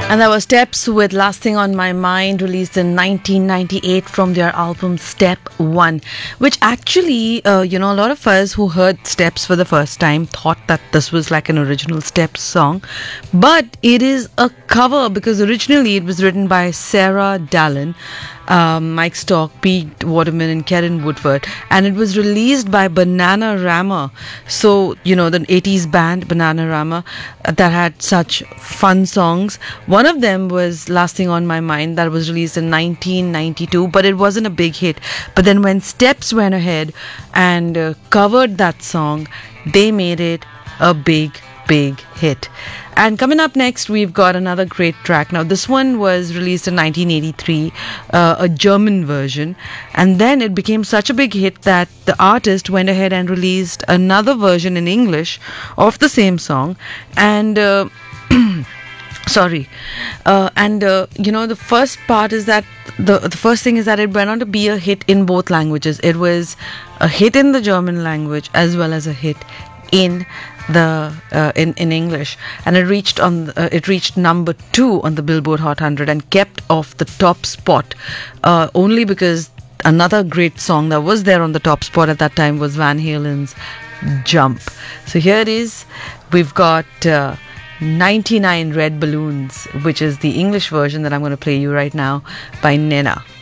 And that was Steps with Last Thing on My Mind, released in 1998 from their album Step 1, which actually, a lot of us who heard Steps for the first time thought that this was like an original Steps song. But it is a cover because originally it was written by Sarah Dallin, Mike Stock, Pete Waterman and Karen Woodford, and it was released by Bananarama. So, the 80s band Bananarama that had such fun songs. One of them was Last Thing on My Mind, that was released in 1992, but it wasn't a big hit. But then when Steps went ahead and covered that song, they made it a big hit. And coming up next, we've got another great track. Now, this one was released in 1983, a German version, and then it became such a big hit that the artist went ahead and released another version in English of the same song. And the first part is that the first thing is that it went on to be a hit in both languages. It was a hit in the German language as well as a hit in in English, and it reached number 2 on the Billboard Hot 100 and kept off the top spot only because another great song that was there on the top spot at that time was Van Halen's Jump. So here it is. We've got 99 Red Balloons, which is the English version that I'm going to play you right now by Nena.